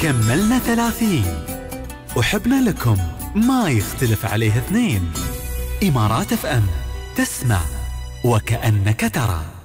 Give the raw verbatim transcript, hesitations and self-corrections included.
كملنا ثلاثين، وحبنا لكم ما يختلف عليه اثنين. إمارات اف ام، تسمع وكأنك ترى.